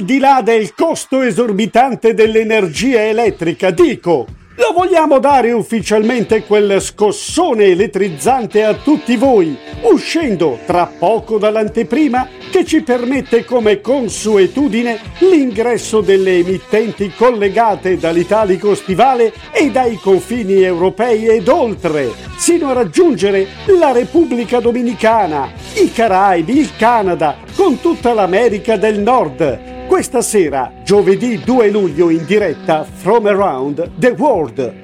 di là del costo esorbitante dell'energia elettrica, dico, lo vogliamo dare ufficialmente quel scossone elettrizzante a tutti voi, uscendo tra poco dall'anteprima che ci permette come consuetudine l'ingresso delle emittenti collegate dall'Italico Stivale e dai confini europei ed oltre, sino a raggiungere la Repubblica Dominicana, i Caraibi, il Canada, con tutta l'America del Nord. Questa sera, giovedì 2 luglio in diretta From Around the World.